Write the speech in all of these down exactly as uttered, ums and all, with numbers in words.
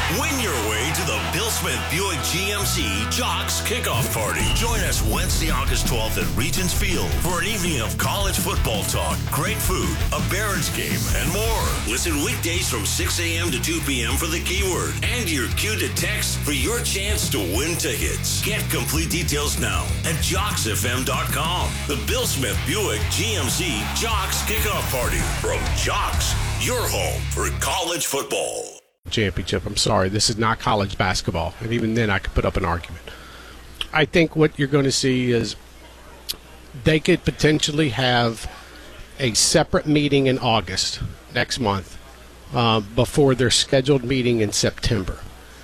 Win your way to the Bill Smith Buick G M C Jocks Kickoff Party. Join us Wednesday, August twelfth at Regents Field for an evening of college football talk, great food, a Barons game, and more. Listen weekdays from six a.m. to two p.m. for the keyword and your cue to text for your chance to win tickets. Get complete details now at jocks f m dot com. The Bill Smith Buick G M C Jocks Kickoff Party from Jocks, your home for college football. Championship. I'm sorry, this is not college basketball, and even then I could put up an argument. I think what you're going to see is they could potentially have a separate meeting in August next month uh, before their scheduled meeting in September.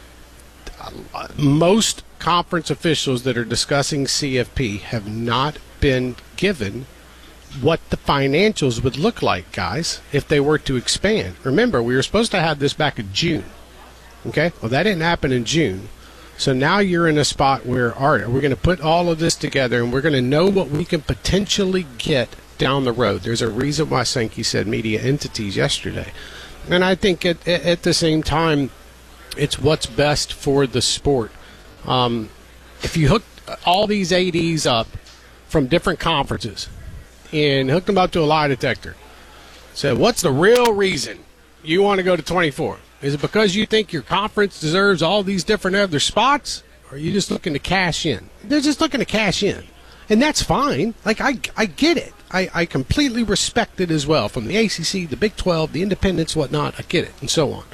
Most conference officials that are discussing C F P have not been given what the financials would look like, guys, if they were to expand. Remember, we were supposed to have this back in June. Okay? Well, that didn't happen in June. So now you're in a spot where, all right, we're going to put all of this together and we're going to know what we can potentially get down the road. There's a reason why Sankey said media entities yesterday. And I think at, at the same time, it's what's best for the sport. Um, if you hook all these A Ds up from different conferences, and hooked them up to a lie detector. Said, what's the real reason you want to go to twenty-four? Is it because you think your conference deserves all these different other spots? Or are you just looking to cash in? They're just looking to cash in. And that's fine. Like, I, I get it. I, I completely respect it as well. From the A C C, the Big twelve, the independents, whatnot, I get it, and so on.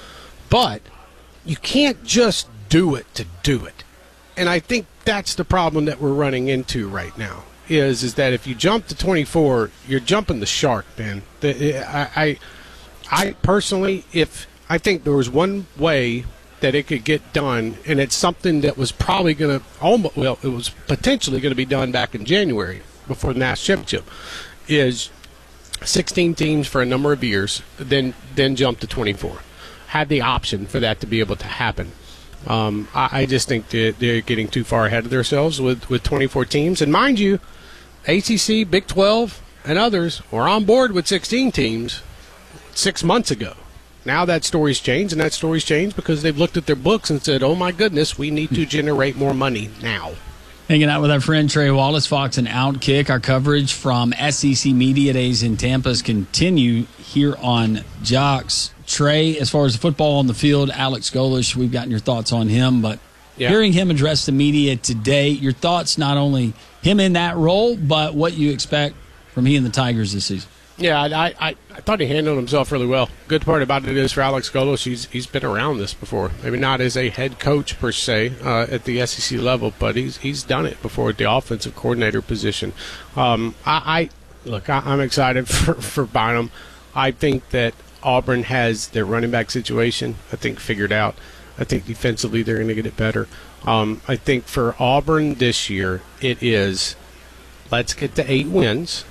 But you can't just do it to do it. And I think that's the problem that we're running into right now. Is is that if you jump to twenty-four, you're jumping the shark, man. The, I, I, I personally, if I think there was one way that it could get done, and it's something that was probably going to almost, well, it was potentially going to be done back in January before the national championship, is sixteen teams for a number of years, then then jump to twenty-four. Had the option for that to be able to happen. Um, I, I just think that they're getting too far ahead of themselves with, with twenty-four teams, and mind you, A C C, Big twelve, and others were on board with sixteen teams six months ago. Now that story's changed, and that story's changed because they've looked at their books and said, oh, my goodness, we need to generate more money now. Hanging out with our friend Trey Wallace, Fox and Outkick. Our coverage from S E C Media Days in Tampa's continue here on Jocks. Trey, as far as the football on the field, Alex Golesh, we've gotten your thoughts on him, but yeah. Hearing him address the media today, your thoughts, not only him in that role, but what you expect from he and the Tigers this season. Yeah, I, I, I thought he handled himself really well. Good part about it is for Alex Golesh, he's he's been around this before. Maybe not as a head coach per se uh, at the S E C level, but he's he's done it before at the offensive coordinator position. Um, I, I look, I, I'm excited for for Bynum. I think that Auburn has their running back situation, I think, figured out. I think defensively they're going to get it better. Um, I think for Auburn this year, it is let's get to eight wins.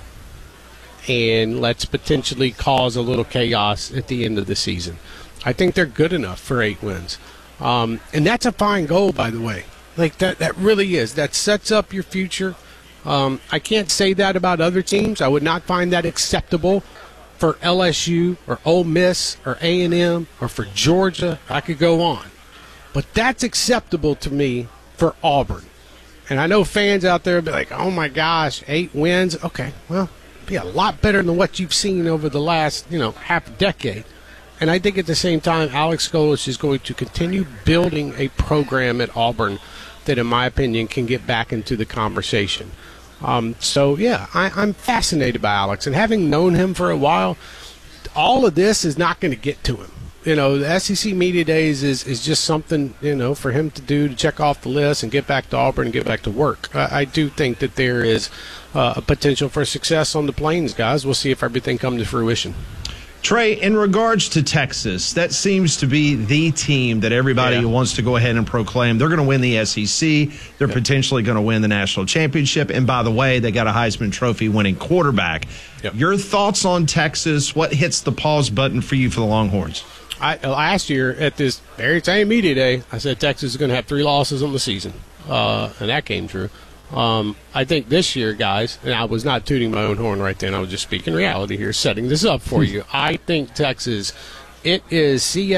And let's potentially cause a little chaos at the end of the season. I think they're good enough for eight wins. Um, and that's a fine goal, by the way. Like, that, that really is. That sets up your future. Um, I can't say that about other teams. I would not find that acceptable for L S U or Ole Miss or A and M or for Georgia. I could go on. But that's acceptable to me for Auburn. And I know fans out there will be like, oh, my gosh, eight wins. Okay, well, be a lot better than what you've seen over the last, you know, half a decade. And I think at the same time, Alex Golesh is going to continue building a program at Auburn that, in my opinion, can get back into the conversation. Um, so, yeah, I, I'm fascinated by Alex. And having known him for a while, all of this is not going to get to him. You know, the S E C Media Days is, is just something, you know, for him to do to check off the list and get back to Auburn and get back to work. I, I do think that there is uh, a potential for success on the Plains, guys. We'll see if everything comes to fruition. Trey, in regards to Texas, that seems to be the team that everybody yeah. wants to go ahead and proclaim. They're going to win the S E C. They're yep. potentially going to win the national championship. And by the way, they got a Heisman Trophy winning quarterback. Yep. Your thoughts on Texas? What hits the pause button for you for the Longhorns? I, last year at this very same media day, I said Texas is going to have three losses on the season, uh, and that came true. Um, I think this year, guys, and I was not tooting my own horn right then. I was just speaking reality here, setting this up for you. I think Texas, it is C